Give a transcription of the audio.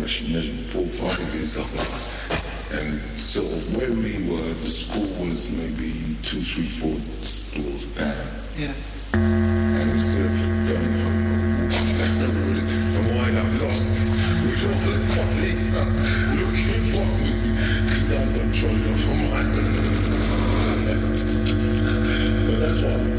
she measured 4 or 5 years up. And sort of where we were, the school was maybe 2, 3, 4 stores down. Yeah. And instead of going home, I walked down the road and wind up lost with all the colleagues looking for me because I got thrown off on my But that's what